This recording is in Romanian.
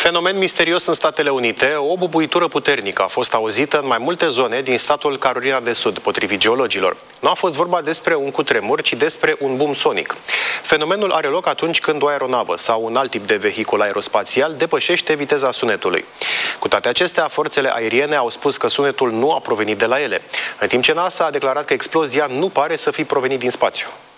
Fenomen misterios în Statele Unite, o bubuitură puternică a fost auzită în mai multe zone din statul Carolina de Sud, potrivit geologilor. Nu a fost vorba despre un cutremur, ci despre un boom sonic. Fenomenul are loc atunci când o aeronavă sau un alt tip de vehicul aerospațial depășește viteza sunetului. Cu toate acestea, forțele aeriene au spus că sunetul nu a provenit de la ele, în timp ce NASA a declarat că explozia nu pare să fi provenit din spațiu.